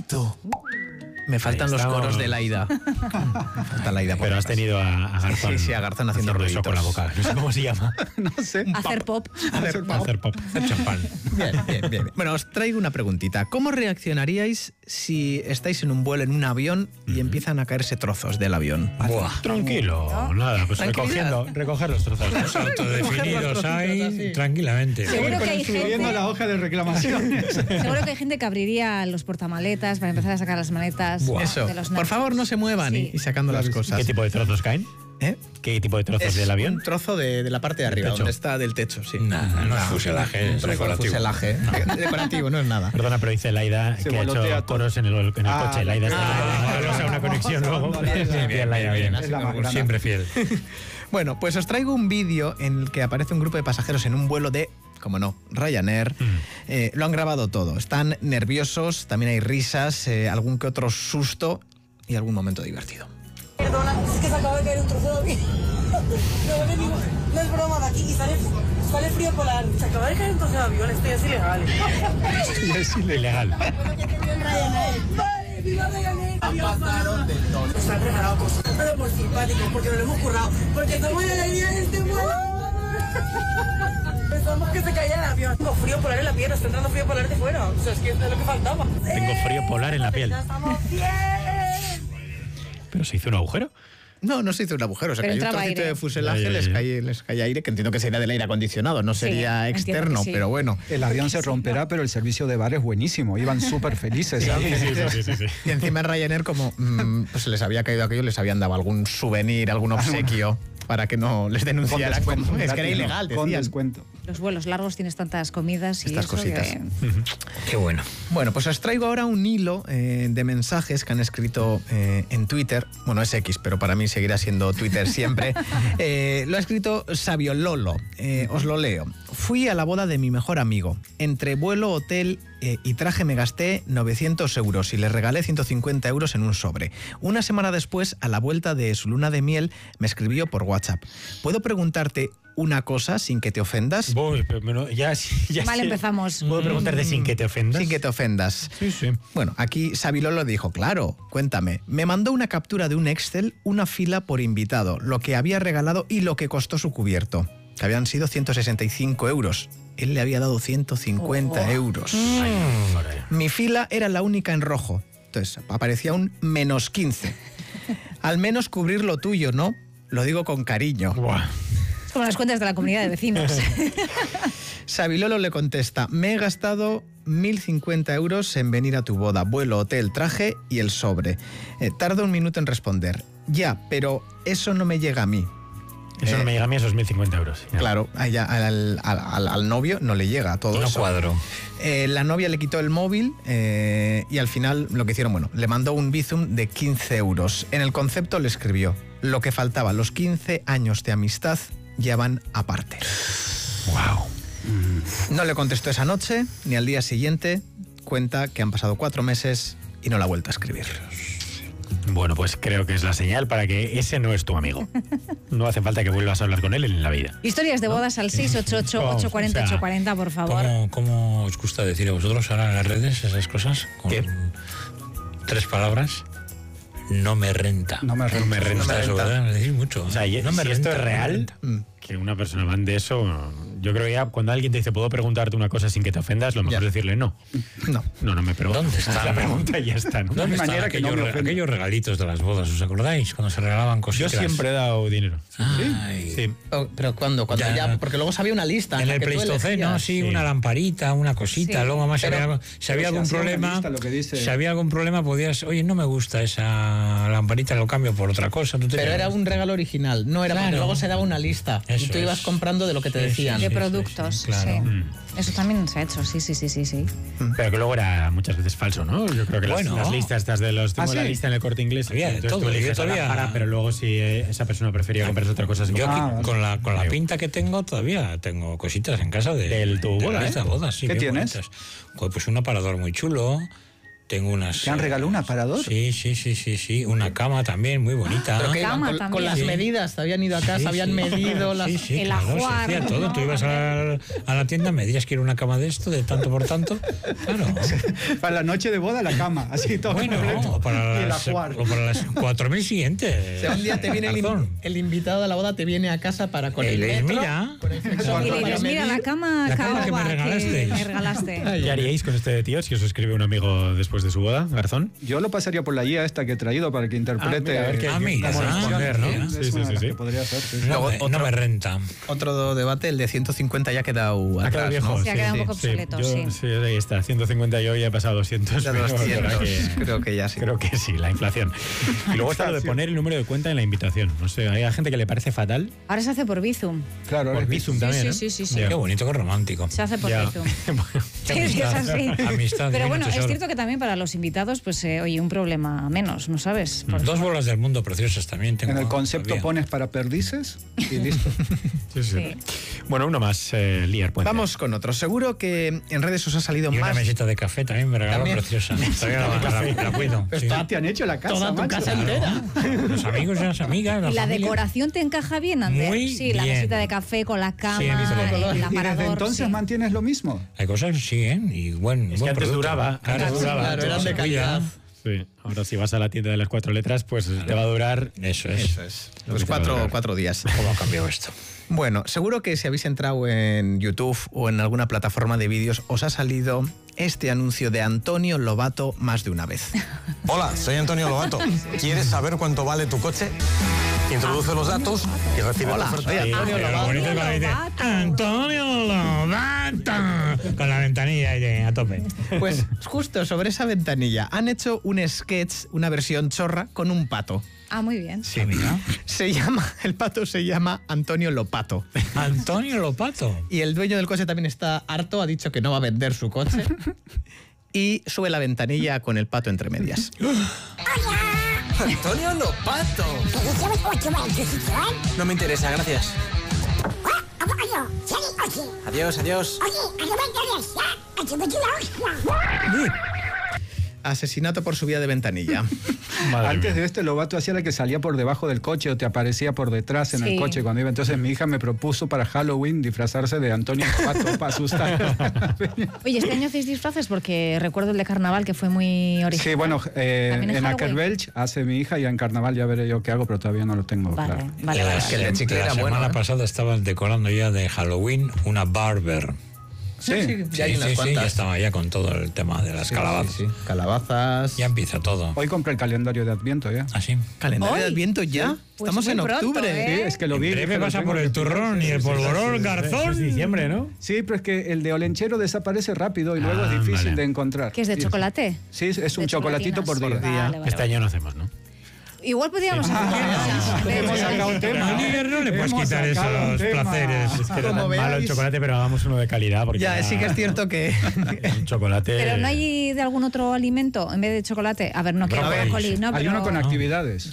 bonito. Me faltan los coros de Laida. Falta Laida. Pero has tenido a Garzón. Sí, a Garzón haciendo ruiditos con la boca. No sé cómo se llama. No sé. Hacer pop. Hacer pop. Hacer champán. Bien. Bueno, os traigo una preguntita. ¿Cómo reaccionaríais si estáis en un vuelo en un avión y empiezan a caerse trozos del avión? Buah, tranquilo, nada, pues recoger los trozos. Los autodefinidos hay tranquilamente. Seguro que hay Subiendo la hoja de reclamaciones. Seguro que hay gente que abriría los portamaletas para empezar a sacar las maletas Eso. de los Por nervios. favor, no se muevan Sí. y sacando las cosas. ¿Qué tipo de trozos caen? ¿Eh? ¿Qué tipo de trozos Es del avión? un trozo de la parte de arriba, techo. donde está del techo, sí. Nada, no es fuselaje, es Un decorativo. fuselaje. Decorativo, no es nada. Perdona, pero dice Laida Se que ha volotea hecho coros en el coche. Laida está... o sea, una conexión luego. Bien, Es la más grande. Siempre fiel. Bueno, pues os traigo un vídeo en el que aparece un grupo de pasajeros en un vuelo de, como no, Ryanair. Lo han grabado todo. Están nerviosos, también hay risas, algún que otro susto y algún momento divertido. Perdona, es que se acaba de caer un trozo de avión. No es broma de aquí y sale frío polar. Se acaba de caer un trozo de avión, esto ya es ilegal. Es ilegal. ¡Vale, viva Ryanair! Nos han regalado cosas, pero por simpáticos, porque nos lo hemos currado. Porque somos la alegría de este vuelo. Pensamos que se caía el avión. Tengo frío polar en la piel, está entrando frío polar de fuera. O sea, es que es lo que faltaba. Tengo frío polar en la piel. ¡Ya estamos bien! ¿Pero se hizo un agujero? No se hizo un agujero, se Pero cayó un entraba trocito aire. de fuselaje, les cae aire, que entiendo que sería del aire acondicionado, no sería entiendo externo, que sí. pero bueno. El avión se romperá, pero el servicio de bar es buenísimo. Iban súper felices. ¿sabes? Sí. Y encima en Ryanair, como pues les había caído aquello, les habían dado algún souvenir, algún obsequio para que no les denunciaran. Con descuento, Es que era gratis, ilegal, con decían. descuento. Los vuelos largos tienes tantas comidas y Estas eso cositas. que- Qué bueno. Bueno, pues os traigo ahora un hilo de mensajes que han escrito en Twitter. Bueno, es X, pero para mí seguirá siendo Twitter siempre. Lo ha escrito Sabio Lolo. Os lo leo. Fui a la boda de mi mejor amigo. Entre vuelo, hotel y traje me gasté 900 euros y le regalé 150 euros en un sobre. Una semana después, a la vuelta de su luna de miel, me escribió por WhatsApp. ¿Puedo preguntarte una cosa sin que te ofendas? Ya Mal sé. empezamos. ¿Puedo preguntarte sin que te ofendas? Sin que te ofendas. Sí. Bueno, aquí Sabilolo dijo, claro, cuéntame. Me mandó una captura de un Excel, una fila por invitado, lo que había regalado y lo que costó su cubierto, que habían sido 165 euros. Él le había dado 150 euros. Mi fila era la única en rojo. Entonces aparecía un menos 15. Al menos cubrir lo tuyo, ¿no? Lo digo con cariño. Buah. Es como las cuentas de la comunidad de vecinos. Sabilolo le contesta, me he gastado 1.050 euros en venir a tu boda, vuelo, hotel, traje y el sobre. Tarda un minuto en responder. Ya, pero eso no me llega a mí. Eso no me llega a mí, esos 1.050 euros. Ya. Claro, al novio no le llega todo No eso. cuadro. La novia le quitó el móvil y al final lo que hicieron, bueno, le mandó un Bizum de 15 euros. En el concepto le escribió, lo que faltaba, los 15 años de amistad ya van aparte. Wow. No le contestó esa noche, ni al día siguiente. Cuenta que han pasado 4 meses y no la ha vuelto a escribir. Bueno, pues creo que es la señal para que ese no es tu amigo. No hace falta que vuelvas a hablar con él en la vida. Historias de bodas al 688-840-840, por favor. ¿Cómo os gusta decir a vosotros ahora en las redes esas cosas? Con ¿Qué? 3 palabras. No me renta. No me renta. renta eso, ¿verdad? Me decís mucho. O sea, no me si renta, esto es no me real, renta. que una persona mande eso, yo creo que ya cuando alguien te dice, ¿puedo preguntarte una cosa sin que te ofendas? Lo mejor Ya. es decirle no. No me preguntes. ¿Dónde está? La pregunta y ya está, ¿no? ¿Dónde De están manera que no me ofenda. aquellos regalitos de las bodas? ¿Os acordáis? Cuando se regalaban Yo cositas. siempre he dado dinero. Ay. Sí. ¿Pero cuándo? Cuando Ya. ya, porque luego sabía una lista. En la el que tú Pleistoceno, elegías. sí, Sí. una lamparita, una cosita. Sí. Luego más si Pero- había se algún hacía una problema, lista, lo que dice. si había algún problema podías, oye, no me gusta esa lamparita, lo cambio por otra cosa. ¿Tú te Pero era quedas? un regalo original, no era porque Claro. luego se daba una lista. Y Eso tú ibas es. comprando de lo que te Sí, decían. De sí, productos, sí, claro. sí. Eso también se ha hecho, sí. Pero que luego era muchas veces falso, ¿no? Yo creo que Bueno. las listas estas de los... Tengo ¿Ah, la sí? lista en el Corte Inglés. Había de entonces todo, tú eliges yo la todavía- lámpara, pero luego si esa persona prefería comprarse otra cosa... Yo aquí, Ah, con la pinta que tengo, todavía tengo cositas en casa de Del tu de boda, la ¿eh? lista de bodas, sí. ¿Qué bien tienes? bonitas. Joder, pues un aparador muy chulo, Tengo unas... ¿Te han regalado un aparador? Sí. Una cama también muy bonita. Pero que iban Cama con también. las Sí. medidas, te habían ido a casa, habían medido las... Sí, el claro, se ajuar, hacía todo. ¿no? Tú ibas a la tienda, medías que era una cama de esto, de tanto por tanto. Claro. Para la noche de boda, la cama, así todo Bueno, completo. o para Y el las ajuar. 4.000 siguientes. O sea, un día te viene Garzón. el invitado de la boda, te viene a casa para con el Les metro, mira. con el flexómetro Y le para dices, mira, medir. la cama La cama que me caoba regalasteis. me regalaste. ¿Qué haríais con este tío si os escribe un amigo después de su boda, Garzón? Yo lo pasaría por la guía esta que he traído para que interprete. mira, a ver qué- mira, cómo responder, ¿no? Es Sí, una sí, de sí, las sí. que podría hacer, sí. Luego, No me renta. Otro debate, el de 150 ya ha quedado Ha atrás, quedado viejo. ¿no? Se ha quedado un poco obsoleto, sí. Sí, ahí está. 150 y hoy he pasado 200. Ya pero 200, será que- creo que ya sí. Creo que sí, la inflación. Y luego está lo de poner el número de cuenta en la invitación. No sé, hay gente que le parece fatal. Ahora se hace por Bizum. Claro, Por ahora Bizum también. sí, ¿eh? sí, sí. Ya. Qué bonito, qué romántico. Se hace por Ya. Bizum. Qué Sí, sí, es amistad. así. Amistad, Pero divino bueno, es tesoro. cierto que también para los invitados, pues, oye, un problema menos, ¿no sabes? Por Dos bolas del mundo preciosas también tengo. En el concepto todavía. pones para perdices y listo. Sí, sí. Sí. Bueno, uno más, Lier Puente. Vamos con otro. Seguro que en redes os ha salido Y una más... mesita de café también me regaló También. preciosa. Todavía la cuido. Sí. Te han hecho la casa, Toda tu macho. casa entera. Los amigos y las amigas. ¿Y la familia. decoración te encaja bien, Ander? Muy Sí, la bien. mesita de café con la cama, Sí, a mí también. el Y aparador. desde entonces sí. mantienes lo mismo. Hay cosas que sí, ¿eh? Y buen, Es que buen antes producto. duraba, antes duraba. Claro, eran de se calidad. cuida. Sí. Ahora si vas a la tienda de las 4 letras, pues te va a durar... Eso es. Eso es. Los cuatro días. ¿Cómo ha cambiado esto? Bueno, seguro que si habéis entrado en YouTube o en alguna plataforma de vídeos, os ha salido este anuncio de Antonio Lobato más de una vez. Hola, soy Antonio Lobato. ¿Quieres saber cuánto vale tu coche? Introduce los datos y recibe Hola, la oferta. soy Antonio Pero lo Lobato. bonito es cuando dice Antonio Lobato con la ventanilla ahí a tope. Pues justo sobre esa ventanilla han hecho un sketch, una versión chorra, con un pato. Ah, muy bien. Sí, mira. El pato se llama Antonio Lopato. Antonio Lopato. Y el dueño del coche también está harto, ha dicho que no va a vender su coche. Y sube la ventanilla con el pato entre medias. ¡Antonio Lopato! No me interesa, gracias. Adiós, adiós. Asesinato por subida de ventanilla. Madre Antes mía. de este, Lobato hacía la que salía por debajo del coche o te aparecía por detrás en Sí. el coche cuando iba. Entonces mi hija me propuso para Halloween disfrazarse de Antonio Lobato para asustar. Oye, este año hacéis disfraces porque recuerdo el de carnaval que fue muy original. Sí, bueno, También en Halloween. Akerbelch hace mi hija y en carnaval ya veré yo qué hago, pero todavía no lo tengo Vale, claro. vale, vale. que el de chicle la era bueno, semana ¿eh? pasada estaban decorando ya de Halloween una barber. Sí, ya hay unas ya cuantas. estaba ya con todo el tema de las calabazas. Sí, sí. Calabazas. Ya empieza todo. Hoy compré el calendario de Adviento ya. Así. ¿Calendario de Hoy. Adviento ya? Pues Estamos muy en pronto, octubre. ¿eh? Sí, es que lo vi. Breve dije, lo pasa tengo por que el pillar. turrón y el polvorón, Eso garzón. es diciembre, ¿no? Sí, pero es que el de Olenchero desaparece rápido y luego es difícil vale. de encontrar. ¿Qué es de Sí, chocolate? Sí, es un De chocolatito por día. chocolatinas. Vale, vale, Este año no hacemos, ¿no? Igual podríamos hacer. Hemos sacado un tema. Al líder no le puedes Hemos quitar sacado un esos tema. placeres. Es que era Como tan malo el veáis. chocolate, pero hagamos uno de calidad. Porque Ya, sí que es cierto que... el chocolate... Pero no hay de algún otro alimento en vez de chocolate. A ver, no quiero Brócoli. brócoli, no, Hay pero... uno con actividades.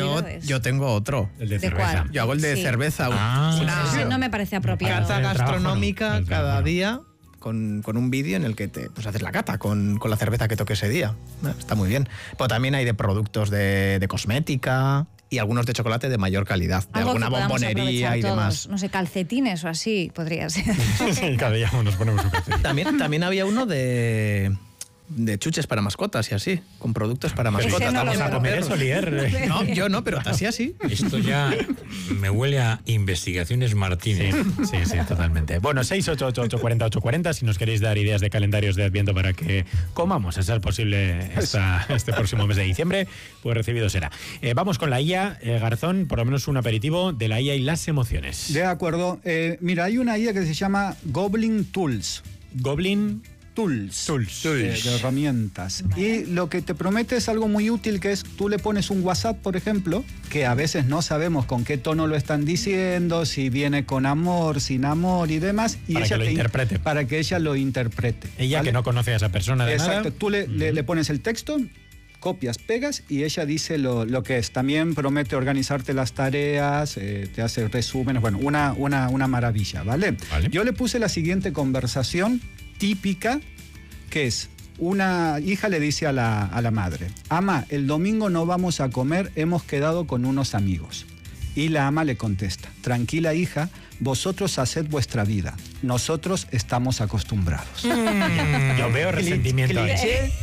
Yo tengo otro. El de ¿De cerveza. cuál? Yo hago el de Sí. cerveza. Ah. Una Ese no me parece apropiado. cata El trabajo gastronómica no, el cada trabajo no. día con un vídeo en el que te pues, haces la cata con la cerveza que toque ese día. Está muy bien. Pero también hay de productos de cosmética y algunos de chocolate de mayor calidad. De Algo alguna que podamos bombonería aprovechar y todos. demás. No sé, calcetines o así, podría ser. Sí, cada día nos ponemos un café. También había uno de chuches para mascotas y así, con productos para Ese mascotas. no lo también Vamos a para comer perros. eso, Lier. No, yo no, pero así así. Esto ya me huele a Investigaciones Martínez. Sí, totalmente. Bueno, 688-840-840, si nos queréis dar ideas de calendarios de Adviento para que comamos, a ser posible, este próximo mes de diciembre, pues recibido será. Vamos con la IA, Garzón, por lo menos un aperitivo de la IA y las emociones. De acuerdo. Mira, hay una IA que se llama Goblin Tools. Goblin Tools. Tools. De herramientas. Y lo que te promete es algo muy útil, que es, tú le pones un WhatsApp, por ejemplo, que a veces no sabemos con qué tono lo están diciendo, si viene con amor, sin amor y demás. Y Para ella que lo interprete. Para que ella lo interprete. Ella ¿vale? que no conoce a esa persona de Exacto. nada. Tú le pones el texto, copias, pegas y ella dice lo que es. También promete organizarte las tareas, te hace resúmenes, bueno, una maravilla, ¿vale? Vale. Yo le puse la siguiente conversación típica, que es: Una hija le dice a la madre: ama, el domingo no vamos a comer, hemos quedado con unos amigos. Y la ama le contesta: tranquila hija, vosotros haced vuestra vida, nosotros estamos acostumbrados. Yo veo resentimiento ahí.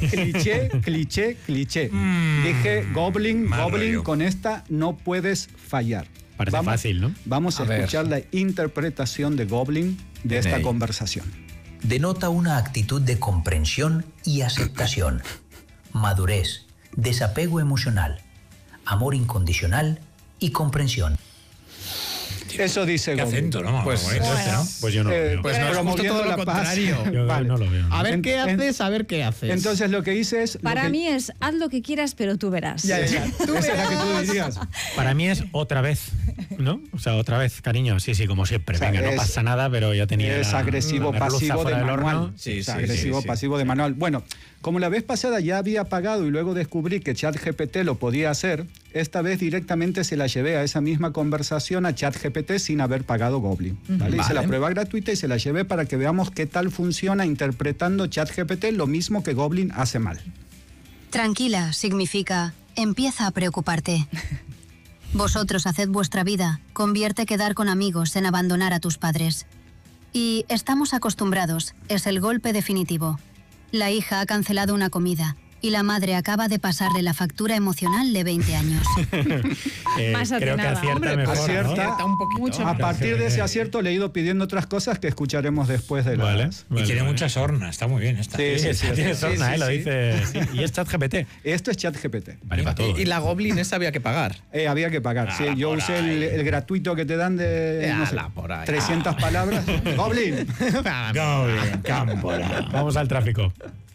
Cliché. Dije, Goblin, con esta no puedes fallar. Parece fácil, ¿no? Vamos a escuchar la interpretación de Goblin de esta conversación. Denota una actitud de comprensión y aceptación, madurez, desapego emocional, amor incondicional y comprensión. Eso dice ¿Qué Goblin. acento, no? Pues, Como este, ¿no? Pues yo no lo veo. Pues no, promoviendo todo lo la paz. contrario. Yo Vale. no lo veo. A ver qué haces, a ver qué haces. Entonces lo que hice es... Para mí es haz lo que quieras, pero tú verás. Ya. Esa es la que tú dirías. Para mí es otra vez, ¿no? O sea, otra vez, cariño. Sí, como siempre. O sea, venga, no pasa nada, pero ya tenía... Es agresivo, pasivo de manual. Sí, agresivo, sí. pasivo de manual. Bueno, como la vez pasada ya había pagado y luego descubrí que ChatGPT lo podía hacer, esta vez directamente se la llevé a esa misma conversación a ChatGPT sin haber pagado Goblin. ¿vale? Hice la prueba gratuita y se la llevé para que veamos qué tal funciona interpretando ChatGPT lo mismo que Goblin hace mal. Tranquila significa empieza a preocuparte. Vosotros haced vuestra vida, convierte quedar con amigos en abandonar a tus padres. Y estamos acostumbrados, es el golpe definitivo. La hija ha cancelado una comida y la madre acaba de pasarle la factura emocional de 20 años. Más creo que atinada. acierta Hombre, mejor, ¿no? acierta un poquito. Mucho A más. partir de ese acierto le he ido pidiendo otras cosas que escucharemos después de las... Y tiene mucha sorna, está muy bien esta. Sí. Tiene sorna, lo dice. Sí. Y es ChatGPT. Esto es ChatGPT. Vale, para todo. Y la Goblin esa había que pagar. Había que pagar, sí. Yo usé el gratuito que te dan de no sé, por ahí. 300 palabras. ¡Goblin! Goblin, Cámpora. Vamos al tráfico.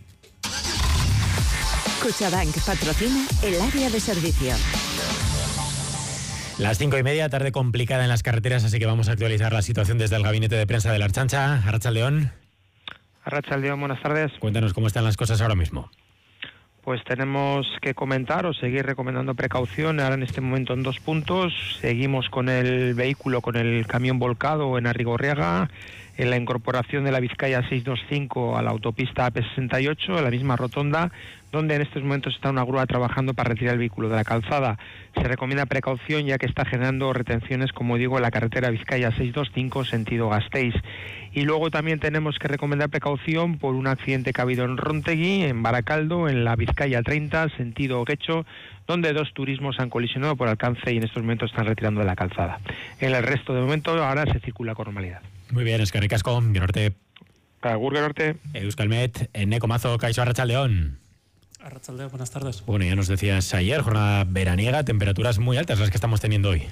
Cuchabank patrocina el área de servicio. Las 5:30, tarde complicada en las carreteras, así que vamos a actualizar la situación desde el gabinete de prensa de la Archancha. Arratsaldeón. Arratsaldeón, buenas tardes. Cuéntanos cómo están las cosas ahora mismo. Pues tenemos que comentar o seguir recomendando precaución ahora en este momento en 2 puntos. Seguimos con el vehículo, con el camión volcado en Arrigorriaga, en la incorporación de la Vizcaya 625 a la autopista AP68, en la misma rotonda, donde en estos momentos está una grúa trabajando para retirar el vehículo de la calzada. Se recomienda precaución ya que está generando retenciones, como digo, en la carretera Vizcaya 625 sentido Gasteiz. Y luego también tenemos que recomendar precaución por un accidente que ha habido en Rontegui, en Baracaldo, en la Vizcaya 30 sentido Guecho, donde 2 turismos han colisionado por alcance y en estos momentos están retirando de la calzada. En el resto de momento ahora se circula con normalidad. Muy bien, eskerrik asko, Gurgorte. Gurgorte. Euskalmet, Eneko Mazo, Kaixo Arratsaldeón. Arratsaldeón, buenas tardes. Bueno, ya nos decías ayer, jornada veraniega, temperaturas muy altas las que estamos teniendo hoy.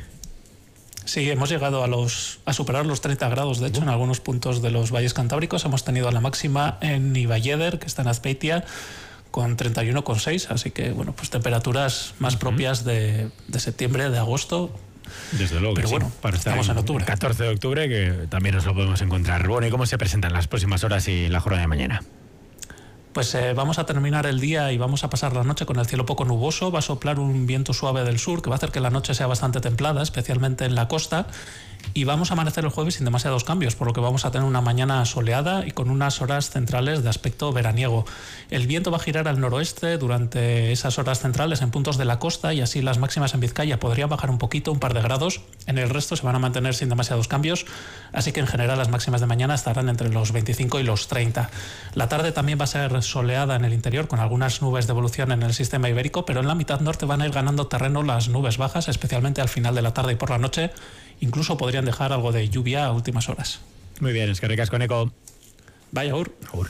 Sí, hemos llegado a superar los 30 grados, de hecho, en algunos puntos de los valles cantábricos. Hemos tenido la máxima en Iballeder, que está en Azpeitia, con 31,6, así que, bueno, pues temperaturas más propias de septiembre, de agosto. Desde luego, pero que bueno, sí, para estar estamos en octubre. 14 de octubre, que también nos lo podemos encontrar. Bueno, ¿y cómo se presentan las próximas horas y la jornada de mañana? Pues vamos a terminar el día y vamos a pasar la noche con el cielo poco nuboso. Va a soplar un viento suave del sur que va a hacer que la noche sea bastante templada, especialmente en la costa. Y vamos a amanecer el jueves sin demasiados cambios, por lo que vamos a tener una mañana soleada y con unas horas centrales de aspecto veraniego. El viento va a girar al noroeste durante esas horas centrales en puntos de la costa y así las máximas en Vizcaya podrían bajar un poquito, un par de grados. En el resto se van a mantener sin demasiados cambios, así que en general las máximas de mañana estarán entre los 25 y los 30. La tarde también va a ser soleada en el interior con algunas nubes de evolución en el sistema ibérico, pero en la mitad norte van a ir ganando terreno las nubes bajas, especialmente al final de la tarde y por la noche. Incluso podrían dejar algo de lluvia a últimas horas. Muy bien, eskerrik asko, Eneko. Bai, agur. Agur.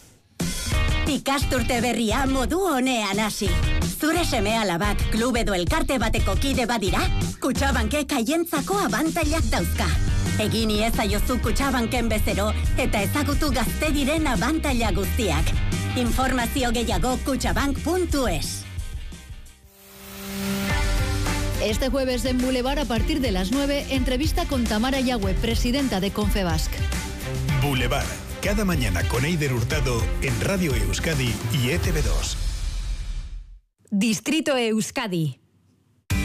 Ikasturte berria modu honean hasi. Zure seme alabak klub edo elkarte bateko kide badira, Kutxabankek haientzako abantailak dauzka. Egin iezaiozu Kutxabanken bezero eta ezagutu gazte diren abantaila guztiak. Informazio gehiago kutxabank.es. Este jueves en Boulevard a partir de las 9, entrevista con Tamara Yagüe, presidenta de Confebask. Boulevard, cada mañana con Eider Hurtado en Radio Euskadi y ETV2. Distrito Euskadi.